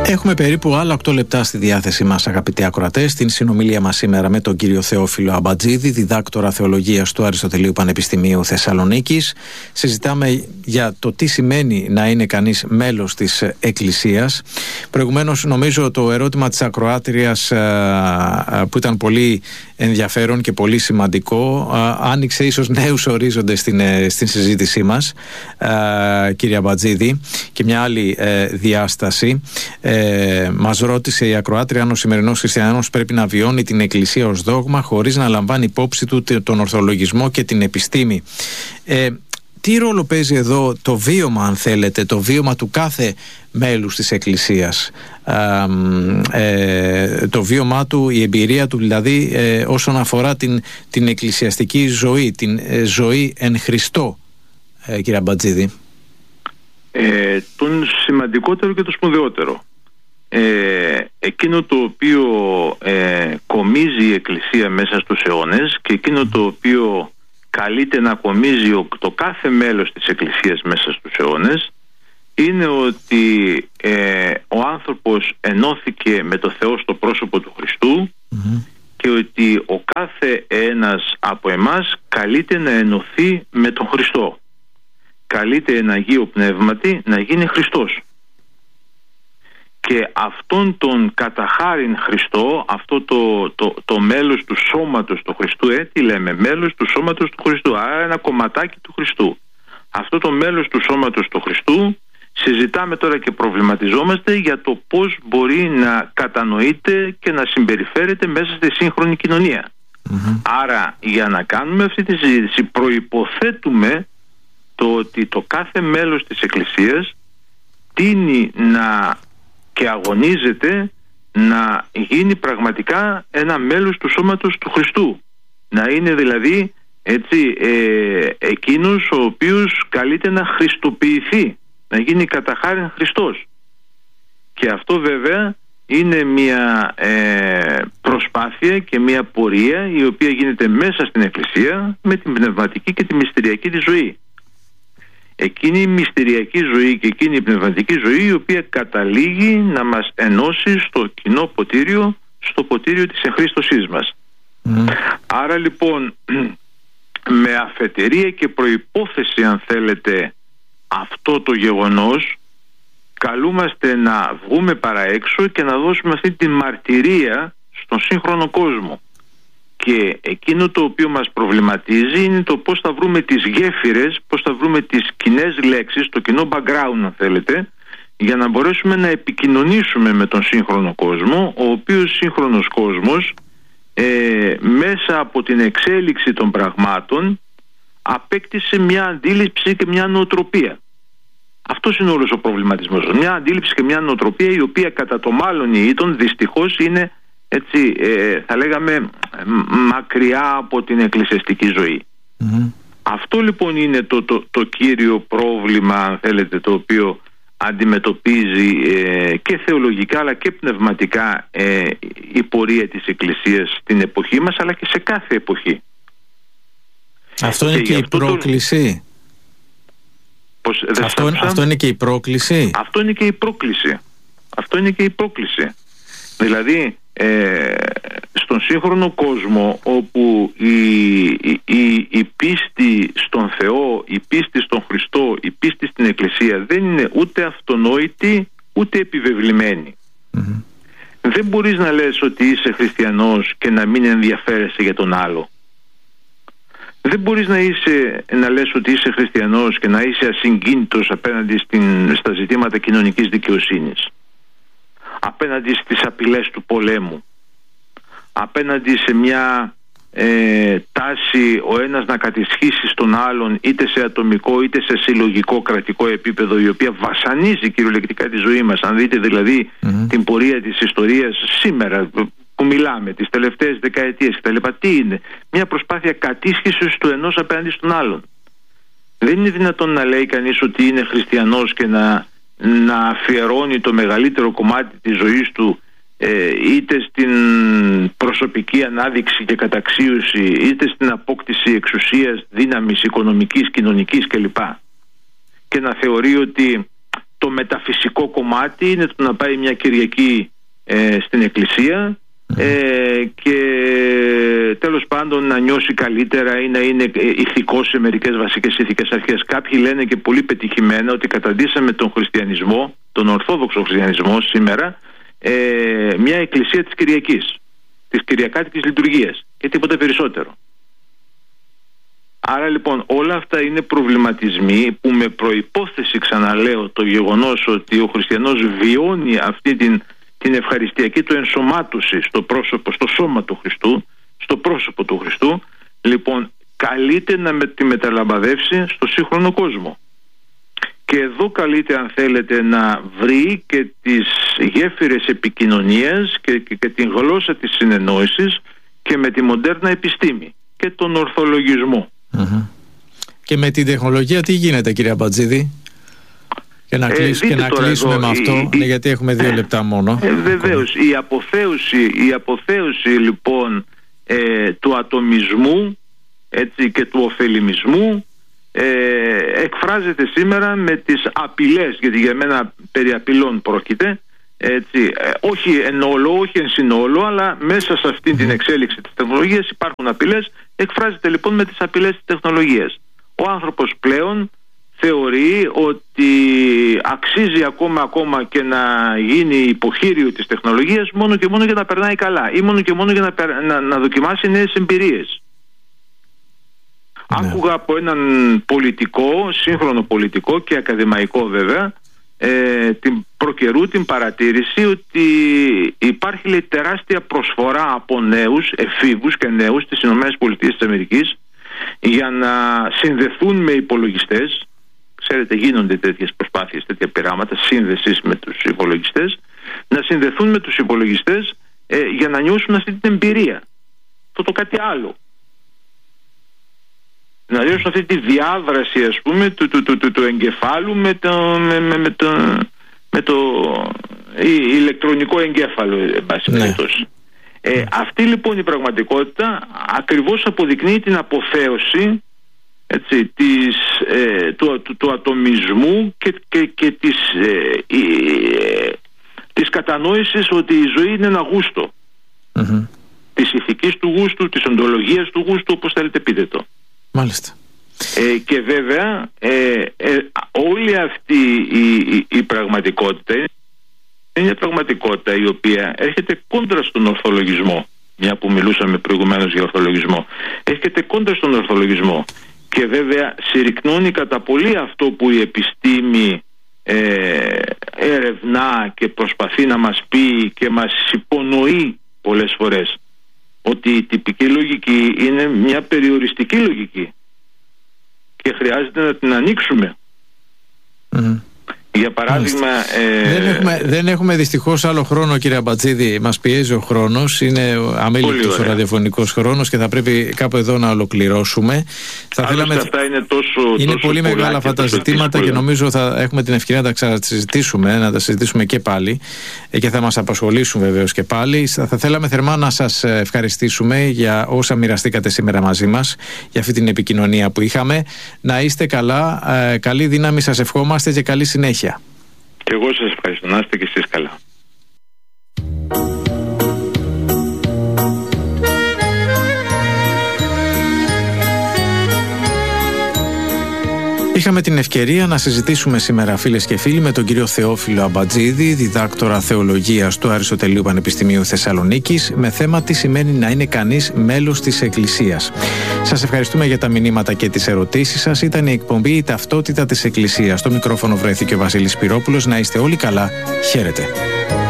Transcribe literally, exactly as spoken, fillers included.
Έχουμε περίπου άλλα οκτώ λεπτά στη διάθεσή μας, αγαπητοί ακροατές, στην συνομιλία μας σήμερα με τον κύριο Θεόφιλο Αμπατζίδη, διδάκτορα θεολογίας του Αριστοτελείου Πανεπιστημίου Θεσσαλονίκης. Συζητάμε για το τι σημαίνει να είναι κανείς μέλος της Εκκλησίας. Προηγουμένως, νομίζω το ερώτημα της ακροάτριας, που ήταν πολύ ενδιαφέρον και πολύ σημαντικό, άνοιξε ίσως νέους ορίζοντες στην, στην συζήτησή μας, κύριε Αμπατζίδη, και μια άλλη διάσταση. Ε, μας ρώτησε η ακροάτρια αν ο σημερινός χριστιανός πρέπει να βιώνει την Εκκλησία ως δόγμα χωρίς να λαμβάνει υπόψη του τον ορθολογισμό και την επιστήμη. Ε, τι ρόλο παίζει εδώ το βίωμα, αν θέλετε, το βίωμα του κάθε μέλους της Εκκλησίας, ε, ε, το βίωμά του, η εμπειρία του δηλαδή, ε, όσον αφορά την, την εκκλησιαστική ζωή, την ε, ζωή εν Χριστώ, ε, κύριε Αμπατζίδη? Ε, τον σημαντικότερο και το σπουδαιότερο. Ε, εκείνο το οποίο ε, κομίζει η Εκκλησία μέσα στους αιώνες και εκείνο το οποίο καλείται να κομίζει το κάθε μέλος της Εκκλησίας μέσα στους αιώνες είναι ότι ε, ο άνθρωπος ενώθηκε με το Θεό στο πρόσωπο του Χριστού, mm-hmm. και ότι ο κάθε ένας από εμάς καλείται να ενωθεί με τον Χριστό. Καλείται ένα Αγίο Πνεύματι να γίνει Χριστός. Και αυτόν τον καταχάριν Χριστό, αυτό το, το, το μέλος του σώματος του Χριστού, ε, τι λέμε, μέλος του σώματος του Χριστού, άρα ένα κομματάκι του Χριστού. Αυτό το μέλος του σώματος του Χριστού συζητάμε τώρα και προβληματιζόμαστε για το πώς μπορεί να κατανοείται και να συμπεριφέρεται μέσα στη σύγχρονη κοινωνία. Mm-hmm. Άρα, για να κάνουμε αυτή τη συζήτηση προϋποθέτουμε το ότι το κάθε μέλος της Εκκλησίας τείνει να και αγωνίζεται να γίνει πραγματικά ένα μέλος του σώματος του Χριστού. Να είναι δηλαδή έτσι, ε, εκείνος ο οποίος καλείται να χριστοποιηθεί, να γίνει καταχάριν Χριστός. Και αυτό βέβαια είναι μια ε, προσπάθεια και μια πορεία η οποία γίνεται μέσα στην Εκκλησία με την πνευματική και τη μυστηριακή τη ζωή. Εκείνη η μυστηριακή ζωή και εκείνη η πνευματική ζωή η οποία καταλήγει να μας ενώσει στο κοινό ποτήριο, στο ποτήριο της εχρίστωσής μας. Mm. Άρα λοιπόν, με αφετηρία και προϋπόθεση, αν θέλετε, αυτό το γεγονός, καλούμαστε να βγούμε παραέξω και να δώσουμε αυτή τη μαρτυρία στον σύγχρονο κόσμο. Και εκείνο το οποίο μας προβληματίζει είναι το πώς θα βρούμε τις γέφυρες, πώς θα βρούμε τις κοινές λέξεις, το κοινό background, αν θέλετε, για να μπορέσουμε να επικοινωνήσουμε με τον σύγχρονο κόσμο, ο οποίος σύγχρονος κόσμος ε, μέσα από την εξέλιξη των πραγμάτων απέκτησε μια αντίληψη και μια νοοτροπία. Αυτός είναι όλος ο προβληματισμός. Μια αντίληψη και μια νοοτροπία η οποία κατά το μάλλον ή ήτον δυστυχώς είναι, έτσι, ε, θα λέγαμε, μακριά από την εκκλησιαστική ζωή. Mm-hmm. Αυτό λοιπόν είναι το, το, το κύριο πρόβλημα, αν θέλετε, το οποίο αντιμετωπίζει ε, και θεολογικά αλλά και πνευματικά ε, η πορεία της Εκκλησίας στην εποχή μας, αλλά και σε κάθε εποχή. Αυτό είναι και, και η πρόκληση. Πώς, αυτό, αυτό είναι και η πρόκληση. Αυτό είναι και η πρόκληση. Αυτό είναι και η πρόκληση. Δηλαδή, ε, στον σύγχρονο κόσμο, όπου η, η, η, η πίστη στον Θεό, η πίστη στον Χριστό, η πίστη στην Εκκλησία δεν είναι ούτε αυτονόητη ούτε επιβεβλημένη. Mm-hmm. Δεν μπορείς να λες ότι είσαι χριστιανός και να μην ενδιαφέρεσαι για τον άλλο. Δεν μπορείς να, είσαι, να λες ότι είσαι χριστιανός και να είσαι ασυγκίνητος απέναντι στην, στα ζητήματα κοινωνικής δικαιοσύνης, απέναντι στις απειλές του πολέμου, απέναντι σε μια ε, τάση ο ένας να κατησχίσει στον άλλον, είτε σε ατομικό είτε σε συλλογικό κρατικό επίπεδο, η οποία βασανίζει κυριολεκτικά τη ζωή μας. Αν δείτε δηλαδή mm-hmm. την πορεία της ιστορίας σήμερα που μιλάμε, τις τελευταίες δεκαετίες κτλ., τι είναι? Μια προσπάθεια κατήσχησης του ενός απέναντι στον άλλον. Δεν είναι δυνατόν να λέει κανείς ότι είναι χριστιανός και να, να αφιερώνει το μεγαλύτερο κομμάτι της ζωής του ε, είτε στην προσωπική ανάδειξη και καταξίωση, είτε στην απόκτηση εξουσίας, δύναμης, οικονομικής, κοινωνικής κλπ. Και να θεωρεί ότι το μεταφυσικό κομμάτι είναι το να πάει μια Κυριακή ε, στην εκκλησία ε, και τέλος πάντων να νιώσει καλύτερα ή να είναι ηθικός σε μερικές βασικές ηθικές αρχές. Κάποιοι λένε και πολύ πετυχημένα ότι καταντήσαμε τον χριστιανισμό, τον ορθόδοξο χριστιανισμό σήμερα, ε, μια εκκλησία της Κυριακής, της κυριακάτικης λειτουργίας και τίποτα περισσότερο. Άρα λοιπόν όλα αυτά είναι προβληματισμοί που με προϋπόθεση, ξαναλέω, το γεγονός ότι ο χριστιανός βιώνει αυτή την, την ευχαριστιακή του ενσωμάτωση στο πρόσωπο, στο σώμα του Χριστού, στο πρόσωπο του Χριστού, λοιπόν καλείται να με, τη μεταλαμπαδεύσει στο σύγχρονο κόσμο. Και εδώ καλείται, αν θέλετε, να βρει και τις γέφυρες επικοινωνίας και, και, και την γλώσσα της συνεννόησης και με τη μοντέρνα επιστήμη και τον ορθολογισμό. Mm-hmm. Και με την τεχνολογία τι γίνεται, κύριε Αμπατζίδη? Και να, κλείσ, ε, και να κλείσουμε εδώ, με αυτό, η, ναι, γιατί έχουμε δύο ε, λεπτά μόνο. Ε, βεβαίως, η αποθέωση, η αποθέωση λοιπόν ε, του ατομισμού, έτσι, και του ωφελημισμού ε, εκφράζεται σήμερα με τις απειλές, γιατί για μένα περί απειλών πρόκειται, έτσι, ε, όχι εν όλο, όχι εν συνόλο, αλλά μέσα σε αυτή την εξέλιξη της τεχνολογίας υπάρχουν απειλές. Εκφράζεται λοιπόν με τις απειλές της τεχνολογίας. Ο άνθρωπος πλέον θεωρεί ότι αξίζει ακόμα ακόμα και να γίνει υποχείριο της τεχνολογίας μόνο και μόνο για να περνάει καλά ή μόνο και μόνο για να, να, να δοκιμάσει νέες εμπειρίες. Ναι. Άκουγα από έναν πολιτικό, σύγχρονο πολιτικό και ακαδημαϊκό βέβαια, ε, την προκαιρού την παρατήρηση ότι υπάρχει, λέει, τεράστια προσφορά από νέους, εφήβους και νέους στις ΗΠΑ για να συνδεθούν με υπολογιστές. Ξέρετε, γίνονται τέτοιες προσπάθειες, τέτοια πειράματα σύνδεσης με τους υπολογιστές, να συνδεθούν με τους υπολογιστές ε, για να νιώσουν αυτή την εμπειρία. Αυτό το κάτι άλλο. Να νιώσουν αυτή τη διάδραση, ας πούμε, του, του, του, του, του εγκεφάλου με το, με, με, με το, με το η, ηλεκτρονικό εγκέφαλο, εν πάση περιπτώσει. Ε, αυτή λοιπόν η πραγματικότητα ακριβώς αποδεικνύει την αποθέωση, έτσι, της, ε, του, του, του ατομισμού και, και, και της, ε, ε, της κατανόησης ότι η ζωή είναι ένα γούστο. Mm-hmm. Της ηθικής του γούστου, της οντολογίας του γούστου, όπως θέλετε πείτε το. Μάλιστα. Ε, και βέβαια ε, ε, όλη αυτή η, η, η πραγματικότητα είναι μια πραγματικότητα η οποία έρχεται κόντρα στον ορθολογισμό, μια που μιλούσαμε προηγουμένως για ορθολογισμό, έρχεται κόντρα στον ορθολογισμό και βέβαια συρρυκνώνει κατά πολύ αυτό που η επιστήμη ε, ερευνά και προσπαθεί να μας πει και μας υπονοεί πολλές φορές, ότι η τυπική λογική είναι μια περιοριστική λογική και χρειάζεται να την ανοίξουμε. Mm. Για παράδειγμα... Ε... Δεν, έχουμε, δεν έχουμε δυστυχώς άλλο χρόνο, κύριε Αμπατζίδη. Μας πιέζει ο χρόνος. Είναι αμέλικτος ο ραδιοφωνικός χρόνος και θα πρέπει κάπου εδώ να ολοκληρώσουμε. Θα θέλαμε... Αυτά είναι τόσο, είναι τόσο πολύ μεγάλα αυτά τα ζητήματα και νομίζω θα έχουμε την ευκαιρία να τα ξανασυζητήσουμε, να τα συζητήσουμε και πάλι και θα μας απασχολήσουν βεβαίως και πάλι. Θα θέλαμε θερμά να σας ευχαριστήσουμε για όσα μοιραστήκατε σήμερα μαζί μας, για αυτή την επικοινωνία που είχαμε. Να είστε καλά, καλή δύναμη σας ευχόμαστε και καλή συνέχεια. Και εγώ σας ευχαριστώ. Να είστε και εσείς καλά. Είχαμε την ευκαιρία να συζητήσουμε σήμερα, φίλες και φίλοι, με τον κύριο Θεόφιλο Αμπατζίδη, διδάκτορα θεολογίας του Αριστοτελείου Πανεπιστημίου Θεσσαλονίκης, με θέμα τι σημαίνει να είναι κανείς μέλος της Εκκλησίας. Σας ευχαριστούμε για τα μηνύματα και τις ερωτήσεις σας. Ήταν η εκπομπή «Η Ταυτότητα της Εκκλησίας». Στο μικρόφωνο βρέθηκε ο Βασίλης Σπυρόπουλος. Να είστε όλοι καλά. Χαίρετε.